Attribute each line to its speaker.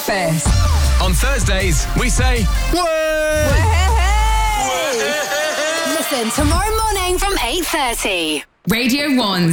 Speaker 1: breakfast.
Speaker 2: On Thursdays, we say, Way!
Speaker 1: Listen tomorrow morning from 8:30.
Speaker 3: Radio 1's